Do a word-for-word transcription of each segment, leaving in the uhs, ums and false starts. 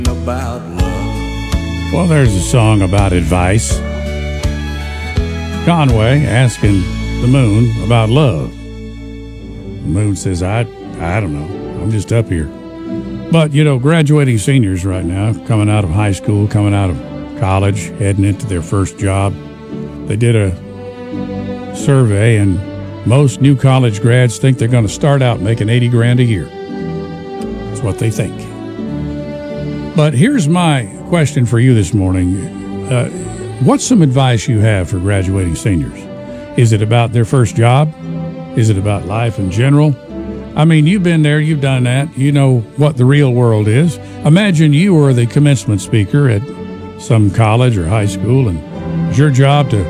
About love. Well, there's a song about advice. Conway asking the moon about love. The moon says, I, I don't know. I'm just up here. But, you know, graduating seniors right now, coming out of high school, coming out of college, heading into their first job, they did a survey, and most new college grads think they're going to start out making eighty grand a year. That's what they think. But here's my question for you this morning. Uh, what's some advice you have for graduating seniors? Is it about their first job? Is it about life in general? I mean, you've been there, you've done that. You know what the real world is. Imagine you were the commencement speaker at some college or high school, and it's your job to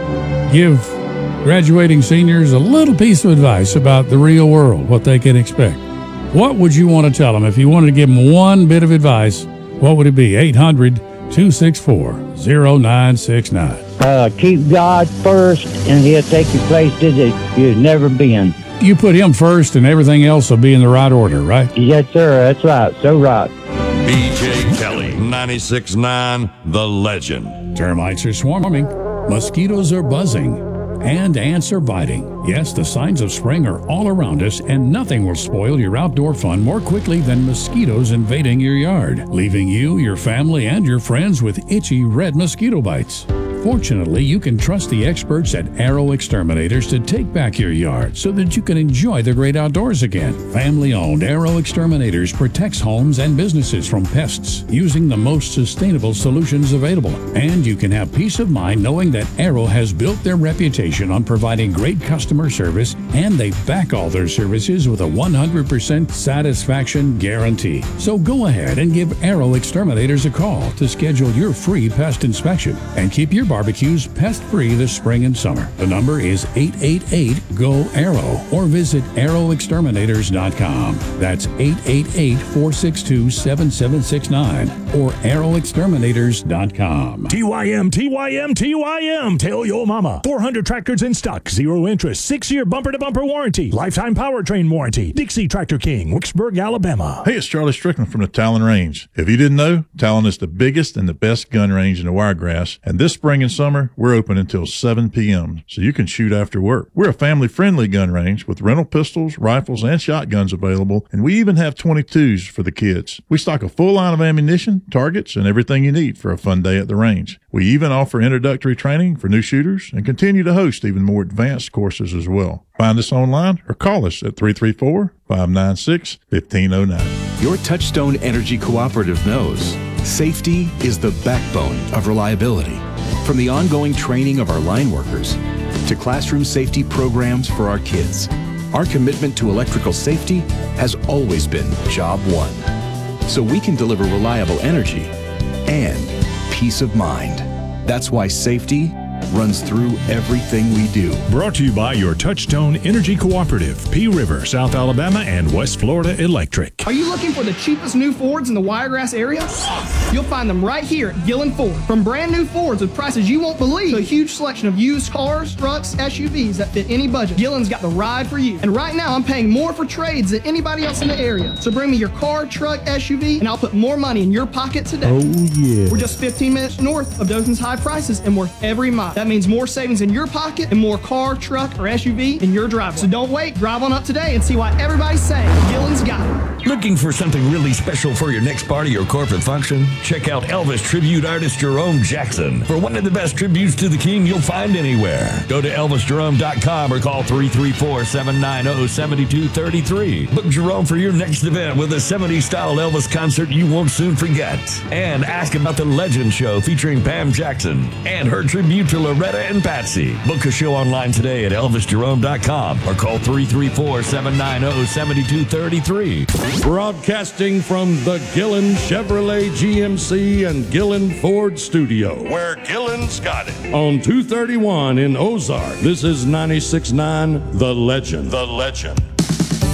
give graduating seniors a little piece of advice about the real world, what they can expect. What would you want to tell them? If you wanted to give them one bit of advice, what would it be? eight hundred, two six four, oh nine six nine. Uh, keep God first, and He'll take you places that you've never been. You put Him first, and everything else will be in the right order, right? Yes, sir. That's right. So right. B J Kelly, ninety-six point nine, The Legend. Termites are swarming, mosquitoes are buzzing, and ants are biting. Yes, the signs of spring are all around us, and nothing will spoil your outdoor fun more quickly than mosquitoes invading your yard, leaving you, your family, and your friends with itchy red mosquito bites. Fortunately, you can trust the experts at Arrow Exterminators to take back your yard so that you can enjoy the great outdoors again. Family-owned Arrow Exterminators protects homes and businesses from pests using the most sustainable solutions available. And you can have peace of mind knowing that Arrow has built their reputation on providing great customer service, and they back all their services with a one hundred percent satisfaction guarantee. So go ahead and give Arrow Exterminators a call to schedule your free pest inspection and keep your barbecues pest-free this spring and summer. The number is eight eight eight, G O, ARROW or visit arrow exterminators dot com. That's eight eight eight, four six two, seven seven six nine or arrow exterminators dot com. T Y M, T Y M, T Y M. Tell your mama. four hundred tractors in stock, zero interest, six-year bumper-to-bumper warranty, lifetime powertrain warranty. Dixie Tractor King, Wicksburg, Alabama. Hey, it's Charlie Strickland from the Talon Range. If you didn't know, Talon is the biggest and the best gun range in the Wiregrass, and this spring and summer, we're open until seven p.m., so you can shoot after work. We're a family-friendly gun range with rental pistols, rifles, and shotguns available, and we even have twenty-twos for the kids. We stock a full line of ammunition, targets, and everything you need for a fun day at the range. We even offer introductory training for new shooters and continue to host even more advanced courses as well. Find us online or call us at three three four, five nine six, one five zero nine. Your Touchstone Energy Cooperative knows safety is the backbone of reliability. From the ongoing training of our line workers to classroom safety programs for our kids, our commitment to electrical safety has always been job one. So we can deliver reliable energy and peace of mind. That's why safety runs through everything we do. Brought to you by your Touchstone Energy Cooperative, Pea River, South Alabama, and West Florida Electric. Are you looking for the cheapest new Fords in the Wiregrass area? You'll find them right here at Gillen Ford. From brand new Fords with prices you won't believe to a huge selection of used cars, trucks, S U Vs that fit any budget, Gillen's got the ride for you. And right now I'm paying more for trades than anybody else in the area. So bring me your car, truck, S U V, and I'll put more money in your pocket today. Oh, yeah. We're just fifteen minutes north of Dothan's high prices and worth every mile. That means more savings in your pocket and more car, truck, or S U V in your driveway. So don't wait. Drive on up today and see why everybody's saying Gillen's got it. Looking for something really special for your next party or corporate function? Check out Elvis tribute artist Jerome Jackson for one of the best tributes to the king you'll find anywhere. Go to elvis jerome dot com or call three three four, seven nine zero, seven two three three. Book Jerome for your next event with a seventies-style Elvis concert you won't soon forget. And ask about the Legend Show featuring Pam Jackson and her tribute to Loretta and Patsy. Book a show online today at elvis jerome dot com or call three three four, seven nine zero, seven two three three. Broadcasting from the Gillen Chevrolet G M C and Gillen Ford studio, Where Gillen's got it. on two thirty-one in Ozark. This is ninety-six point nine The Legend. The Legend.